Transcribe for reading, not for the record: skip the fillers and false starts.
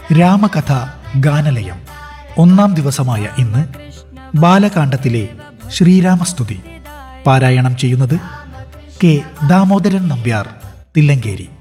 രാമകഥ ഗാനലയം ഒന്നാം ദിവസമായ ഇന്ന് ബാലകാണ്ഡത്തിലെ ശ്രീരാമസ്തുതി പാരായണം ചെയ്യുന്നത് കെ ദാമോദരൻ നമ്പ്യാർ തില്ലങ്കേരി.